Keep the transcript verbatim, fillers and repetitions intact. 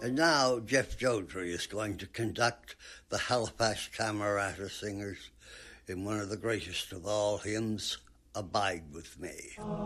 And now Jeff Jodrey is going to conduct the Halifax Camerata Singers in one of the greatest of all hymns, Abide With Me.